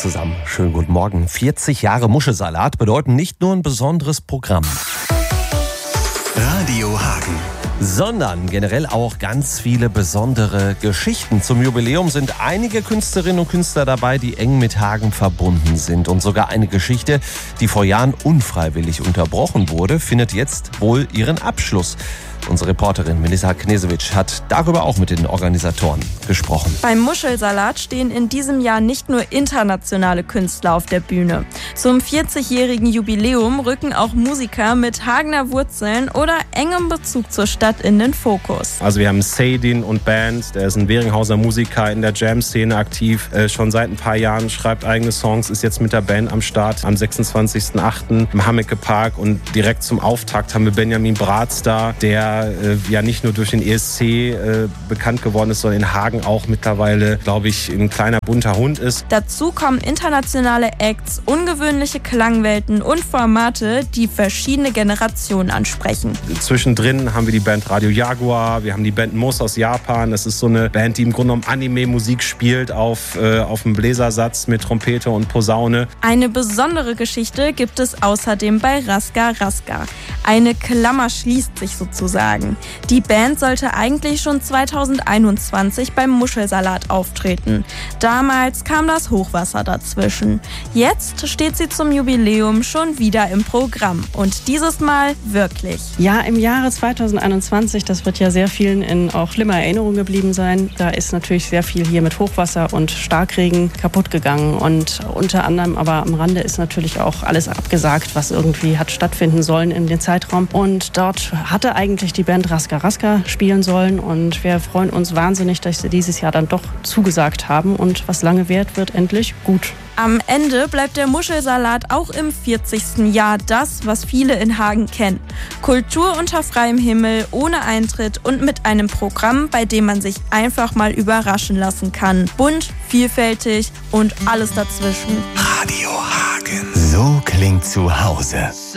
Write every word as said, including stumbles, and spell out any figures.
zusammen. Schönen guten Morgen. vierzig Jahre Muschelsalat bedeuten nicht nur ein besonderes Programm. Radio Hagen. Sondern generell auch ganz viele besondere Geschichten. Zum Jubiläum sind einige Künstlerinnen und Künstler dabei, die eng mit Hagen verbunden sind. Und sogar eine Geschichte, die vor Jahren unfreiwillig unterbrochen wurde, findet jetzt wohl ihren Abschluss. Unsere Reporterin Melissa Knesewitsch hat darüber auch mit den Organisatoren gesprochen. Beim Muschelsalat stehen in diesem Jahr nicht nur internationale Künstler auf der Bühne. Zum vierzigjährigen Jubiläum rücken auch Musiker mit Hagener Wurzeln oder engem Bezug zur Stadt in den Fokus. Also wir haben Seydin und Band, der ist ein Weringhauser Musiker in der Jam-Szene aktiv, äh, schon seit ein paar Jahren, schreibt eigene Songs, ist jetzt mit der Band am Start am sechsundzwanzigsten achten im Hammeke Park. Und direkt zum Auftakt haben wir Benjamin Bratz da, der äh, ja nicht nur durch den E S C äh, bekannt geworden ist, sondern in Hagen auch mittlerweile, glaube ich, ein kleiner bunter Hund ist. Dazu kommen internationale Acts, ungewöhnliche Klangwelten und Formate, die verschiedene Generationen ansprechen. Zwischendrin haben wir die Band Radio Jaguar, wir haben die Band Moss aus Japan. Das ist so eine Band, die im Grunde genommen Anime-Musik spielt auf, äh, auf dem Bläsersatz mit Trompete und Posaune. Eine besondere Geschichte gibt es außerdem bei Raska Raska. Eine Klammer schließt sich sozusagen. Die Band sollte eigentlich schon zweitausendeinundzwanzig beim Muschelsalat auftreten. Damals kam das Hochwasser dazwischen. Jetzt steht sie zum Jubiläum schon wieder im Programm. Und dieses Mal wirklich. Ja, im Jahre zweitausendeinundzwanzig, das wird ja sehr vielen in auch schlimmer Erinnerung geblieben sein. Da ist natürlich sehr viel hier mit Hochwasser und Starkregen kaputt gegangen. Und unter anderem aber am Rande ist natürlich auch alles abgesagt, was irgendwie hat stattfinden sollen in den Zeitraum. Und dort hatte eigentlich die Band Raska Raska spielen sollen. Und wir freuen uns wahnsinnig, dass sie dieses Jahr dann doch zugesagt haben. Und was lange währt, wird endlich gut. Am Ende bleibt der Muschelsalat auch im vierzigsten Jahr das, was viele in Hagen kennen. Kultur unter freiem Himmel, ohne Eintritt und mit einem Programm, bei dem man sich einfach mal überraschen lassen kann. Bunt, vielfältig und alles dazwischen. Radio Hagen. So klingt zu Hause.